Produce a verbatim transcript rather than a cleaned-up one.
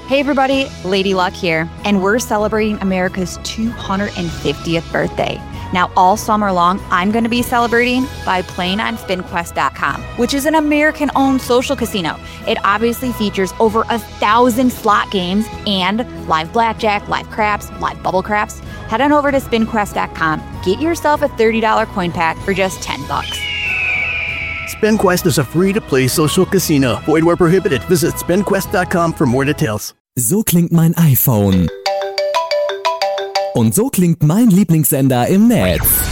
Hey everybody, Lady Luck here, and we're celebrating America's two hundred fiftieth birthday. Now, all summer long, I'm going to be celebrating by playing on spin quest dot com, which is an American-owned social casino. It obviously features over a thousand slot games and live blackjack, live craps, live bubble craps. Head on over to spin quest dot com, get yourself a thirty dollars coin pack for just ten bucks. SpinQuest is a free-to-play social casino. Void where prohibited. Visit spin quest dot com for more details. So klingt mein iPhone. Und so klingt mein Lieblingssender im Netz.